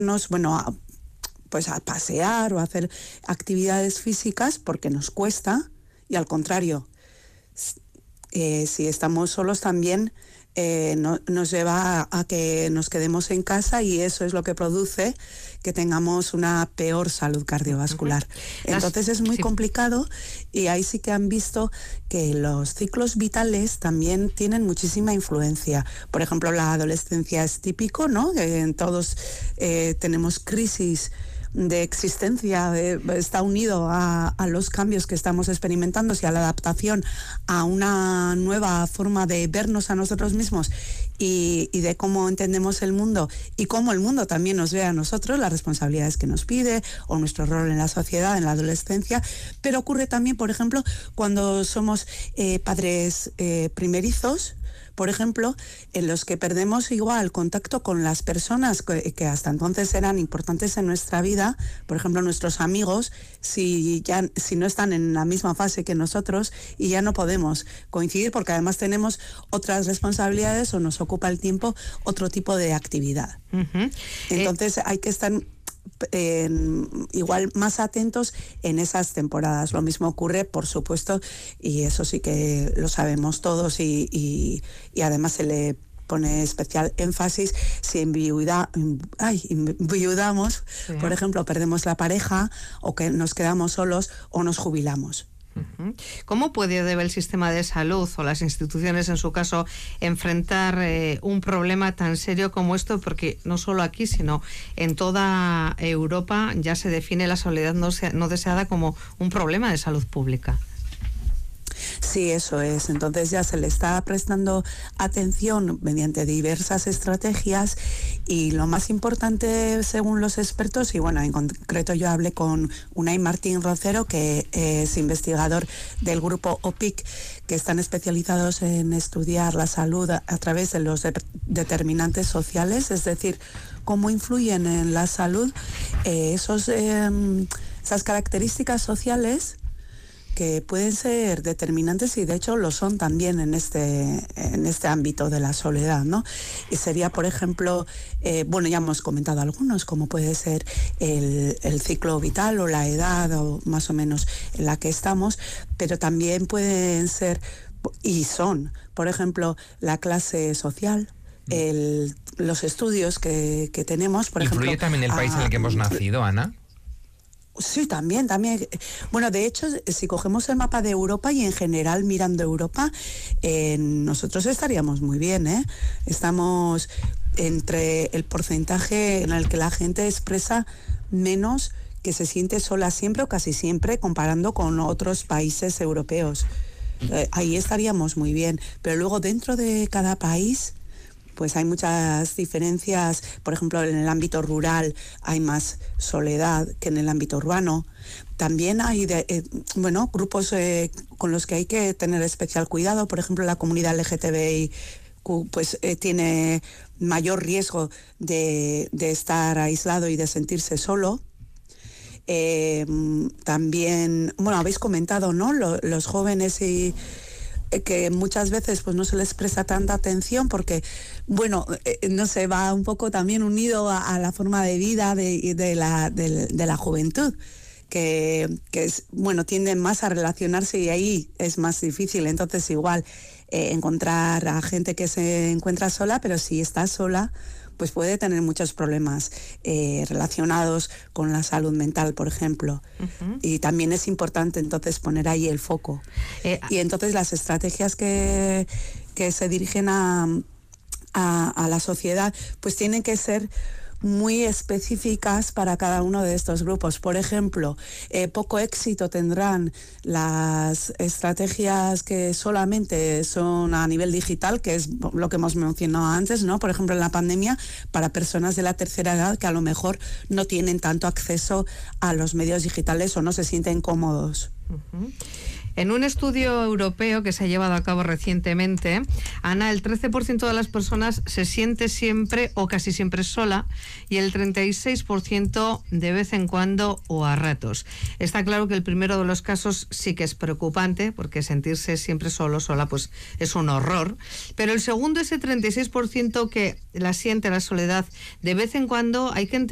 bueno, pues a pasear o a hacer actividades físicas porque nos cuesta, y al contrario, si estamos solos también nos lleva a que nos quedemos en casa, y eso es lo que produce que tengamos una peor salud cardiovascular. Entonces es muy complicado, y ahí sí que han visto que los ciclos vitales también tienen muchísima influencia. Por ejemplo, la adolescencia es típico, ¿no? Todos tenemos crisis de existencia, está unido a los cambios que estamos experimentando y a la adaptación a una nueva forma de vernos a nosotros mismos y de cómo entendemos el mundo y cómo el mundo también nos ve a nosotros, las responsabilidades que nos pide o nuestro rol en la sociedad en la adolescencia. Pero ocurre también, por ejemplo, cuando somos padres primerizos, por ejemplo, en los que perdemos igual contacto con las personas que hasta entonces eran importantes en nuestra vida, por ejemplo, nuestros amigos, si no están en la misma fase que nosotros, y ya no podemos coincidir porque además tenemos otras responsabilidades o nos ocupa el tiempo otro tipo de actividad. Entonces hay que estar igual más atentos en esas temporadas. Lo mismo ocurre, por supuesto, y eso sí que lo sabemos todos, y además se le pone especial énfasis si enviudamos, sí, por ejemplo, perdemos la pareja, o que nos quedamos solos o nos jubilamos. ¿Cómo puede el sistema de salud o las instituciones, en su caso, enfrentar un problema tan serio como esto? Porque no solo aquí, sino en toda Europa ya se define la soledad no deseada como un problema de salud pública. Sí, eso es. Entonces ya se le está prestando atención mediante diversas estrategias, y lo más importante, según los expertos, y bueno, en concreto yo hablé con Unai Martín Rocero, que es investigador del grupo OPIC, que están especializados en estudiar la salud a través de los determinantes sociales, es decir, cómo influyen en la salud esas características sociales que pueden ser determinantes, y de hecho lo son también en este ámbito de la soledad, ¿no? Y sería, por ejemplo, bueno, ya hemos comentado algunos, como puede ser el ciclo vital o la edad, o más o menos en la que estamos, pero también pueden ser, y son, por ejemplo, la clase social, los estudios que tenemos, por ejemplo. ¿Influye también el país en el que hemos nacido, Ana? Sí, también. Bueno, de hecho, si cogemos el mapa de Europa y en general mirando Europa, nosotros estaríamos muy bien, ¿eh? Estamos entre el porcentaje en el que la gente expresa menos que se siente sola siempre o casi siempre, comparando con otros países europeos. Ahí estaríamos muy bien. Pero luego, dentro de cada país, pues hay muchas diferencias. Por ejemplo, en el ámbito rural hay más soledad que en el ámbito urbano. También hay grupos con los que hay que tener especial cuidado. Por ejemplo, la comunidad LGTBI pues tiene mayor riesgo de estar aislado y de sentirse solo. También, bueno, habéis comentado, ¿no? Los jóvenes y que muchas veces pues no se les presta tanta atención porque, bueno, no sé, va un poco también unido a la forma de vida de la juventud, que es, bueno, tienden más a relacionarse y ahí es más difícil. Entonces igual encontrar a gente que se encuentra sola, pero si está sola, pues puede tener muchos problemas relacionados con la salud mental, por ejemplo. Y también es importante entonces poner ahí el foco. Y entonces las estrategias que se dirigen a la sociedad, pues tienen que ser muy específicas para cada uno de estos grupos. Por ejemplo, poco éxito tendrán las estrategias que solamente son a nivel digital, que es lo que hemos mencionado antes, ¿no? Por ejemplo, en la pandemia, para personas de la tercera edad que a lo mejor no tienen tanto acceso a los medios digitales o no se sienten cómodos. En un estudio europeo que se ha llevado a cabo recientemente, Ana, el 13% de las personas se siente siempre o casi siempre sola y el 36% de vez en cuando o a ratos. Está claro que el primero de los casos sí que es preocupante, porque sentirse siempre solo, sola, pues es un horror. Pero el segundo, ese 36% que la siente la soledad de vez en cuando, hay que